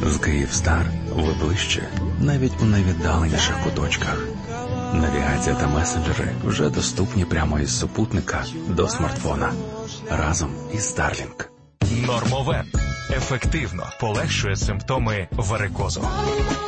З Київстар ви ближче, навіть у найвіддаленіших куточках. Навігація та месенджери вже доступні прямо із супутника до смартфона. Разом із Starlink. Нормовен ефективно полегшує симптоми варикозу.